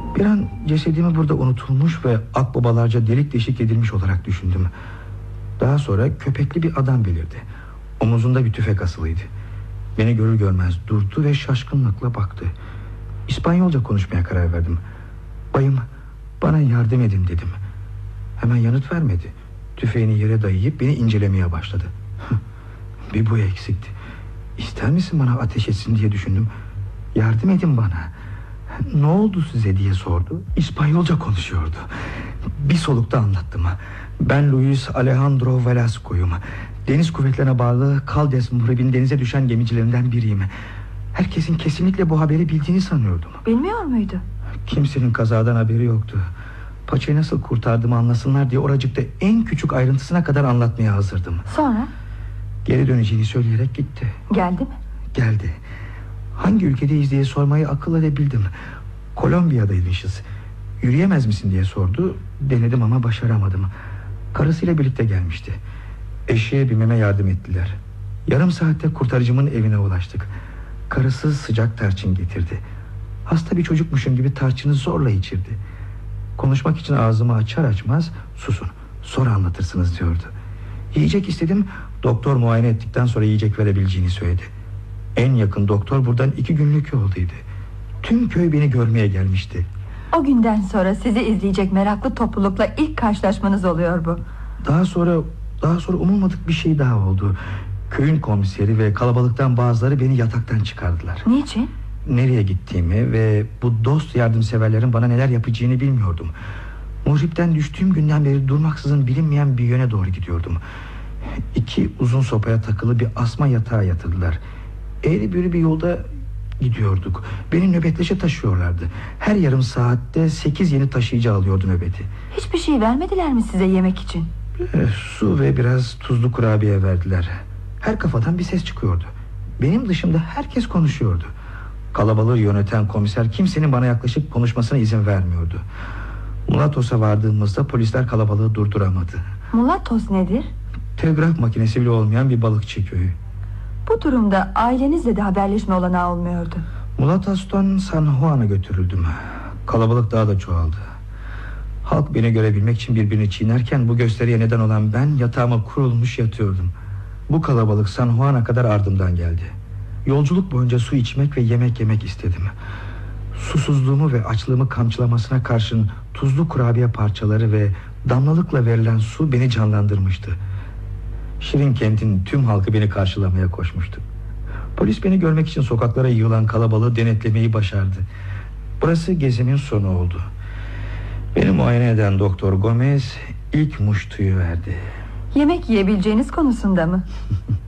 Bir an cesedimi burada unutulmuş ve akbabalarca delik deşik edilmiş olarak düşündüm. Daha sonra köpekli bir adam belirdi. Omuzunda bir tüfek asılıydı. Beni görür görmez durdu ve şaşkınlıkla baktı. İspanyolca konuşmaya karar verdim. "Bayım, bana yardım edin" dedim. Hemen yanıt vermedi. Tüfeğini yere dayayıp beni incelemeye başladı. Bir bu eksikti. "İster misin bana ateş etsin?" diye düşündüm. "Yardım edin bana." "Ne oldu size?" diye sordu. İspanyolca konuşuyordu. Bir solukta anlattım. "Ben Luis Alejandro Velasco'yum. Deniz kuvvetlerine bağlı Caldes Muhreb'in denize düşen gemicilerinden biriyim. Herkesin kesinlikle bu haberi bildiğini sanıyordum." Bilmiyor muydu? Kimsenin kazadan haberi yoktu. Paçayı nasıl kurtardığımı anlasınlar diye oracıkta en küçük ayrıntısına kadar anlatmaya hazırdım. Sonra? Geri döneceğini söyleyerek gitti. Geldi mi? Geldi. "Hangi ülkedeyiz?" diye sormayı akıl edebildim. "Kolombiya'daymışız. Yürüyemez misin?" diye sordu. Denedim ama başaramadım. Karısıyla birlikte gelmişti. Eşeğe binmeme yardım ettiler. Yarım saatte kurtarıcımın evine ulaştık. Karısı sıcak tarçın getirdi. Hasta bir çocukmuşum gibi tarçını zorla içirdi. Konuşmak için ağzımı açar açmaz "Susun, sonra anlatırsınız" diyordu. Yiyecek istedim. Doktor muayene ettikten sonra yiyecek verebileceğini söyledi. En yakın doktor buradan 2 günlük yoldaydı. Tüm köy beni görmeye gelmişti. O günden sonra sizi izleyecek meraklı toplulukla ilk karşılaşmanız oluyor bu. Daha sonra umulmadık bir şey daha oldu. Köyün komiseri ve kalabalıktan bazıları beni yataktan çıkardılar. Niçin? Nereye gittiğimi ve bu dost yardımseverlerin bana neler yapacağını bilmiyordum. Muhripten düştüğüm günden beri durmaksızın bilinmeyen bir yöne doğru gidiyordum. 2 uzun sopaya takılı bir asma yatağa yatırdılar. Eğri büğrü bir yolda gidiyorduk. Beni nöbetleşe taşıyorlardı. Her yarım saatte 8 yeni taşıyıcı alıyordu nöbeti. Hiçbir şey vermediler mi size yemek için? Su ve biraz tuzlu kurabiye verdiler. Her kafadan bir ses çıkıyordu. Benim dışımda herkes konuşuyordu. Kalabalığı yöneten komiser kimsenin bana yaklaşıp konuşmasına izin vermiyordu. Mulatos'a vardığımızda polisler kalabalığı durduramadı. Mulatos nedir? Telgraf makinesi bile olmayan bir balıkçı köyü. Bu durumda ailenizle de haberleşme olanağı olmuyordu. Mulatos'tan San Juan'a götürüldüm. Kalabalık daha da çoğaldı. Halk beni görebilmek için birbirini çiğnerken bu gösteriye neden olan ben yatağıma kurulmuş yatıyordum. Bu kalabalık San Juan'a kadar ardımdan geldi. Yolculuk boyunca su içmek ve yemek yemek istedim. Susuzluğumu ve açlığımı kamçılamasına karşın tuzlu kurabiye parçaları ve damlalıkla verilen su beni canlandırmıştı. Şirin kentin tüm halkı beni karşılamaya koşmuştu. Polis beni görmek için sokaklara yığılan kalabalığı denetlemeyi başardı. Burası gezimin sonu oldu. Beni muayene eden Doktor Gomez ilk muştuyu verdi. Yemek yiyebileceğiniz konusunda mı?